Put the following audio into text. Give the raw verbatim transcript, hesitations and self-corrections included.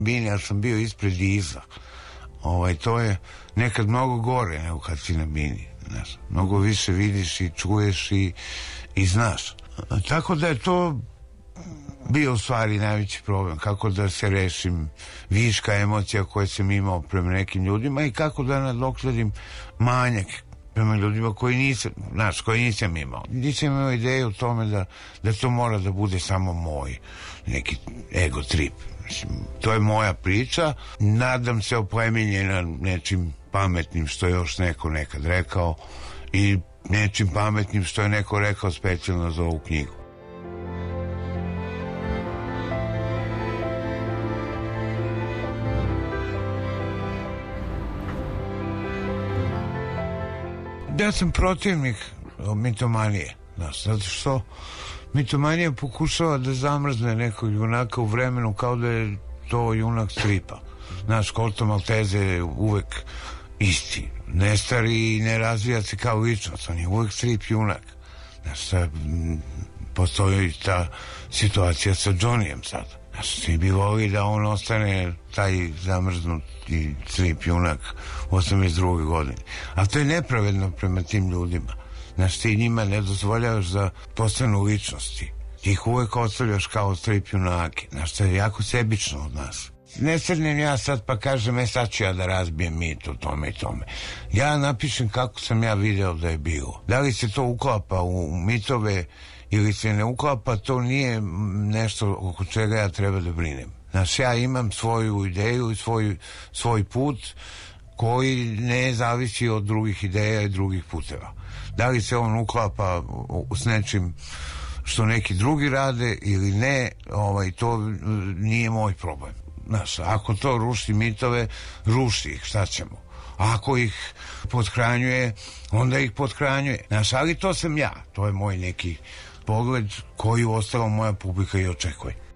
Bini, ja sam bio ispred i iza. Ovaj, to je nekad mnogo gore nego kad si na bini. Znaš, mnogo više vidiš i čuješ i, i znaš. Tako da je to bio u stvari najveći problem. Kako da se rešim viška emocija koje sam imao prema nekim ljudima i kako da nadoknadim manjak prema ljudima koji nisam, znaš, koji nisam imao. Nisam imao ideju o tome da, da to mora da bude samo moj neki ego trip. Mislim, to je moja priča. Nadam se oplemenjena nečim pametnim što je još neko nekad rekao i nečim pametnim što je neko rekao specijalno za ovu knjigu. Ja sam protivnik mitomanije, znaš, zato što mitomanija pokušava da zamrzne nekog junaka u vremenu kao da je to junak stripa. Znaš, Corto Maltese je uvek isti, ne stari i ne razvija se kao ličnost, on je uvek strip junak. Znaš, sad postoji ta situacija sa Johnnyjem sad. Znaš, svi bi volili da on ostane taj zamrznuti strip junak u osamdeset drugoj godini. Ali to je nepravedno prema tim ljudima. Znaš, ti njima ne dozvoljavaš da postanu ličnosti. Ti ih uvek ostavljaš kao strip junake. Znaš, to je jako sebično od nas. Ne srednem ja sad pa kažem, e sad ću ja da razbijem mit o tome i tome. Ja napišem kako sam ja video da je bilo. Da li se to uklapa u mitove ili se ne uklapa, to nije nešto oko čega ja treba da brinem. Znaš, ja imam svoju ideju i svoj, svoj put koji ne zavisi od drugih ideja i drugih puteva. Da li se on uklapa s nečim što neki drugi rade ili ne, ovaj, to nije moj problem. Znaš, ako to ruši mitove, ruši ih, šta ćemo? Ako ih pothranjuje, onda ih pothranjuje. Znaš, ali to sam ja, to je moj neki pogled koji ostala moja publika i očekuje.